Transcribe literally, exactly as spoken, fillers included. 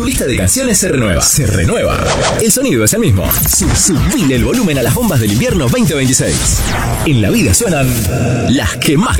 Tu lista de canciones se renueva. Se renueva. El sonido es el mismo. Subile el volumen a las bombas del invierno veinte veintiséis. En la vida suenan las que más te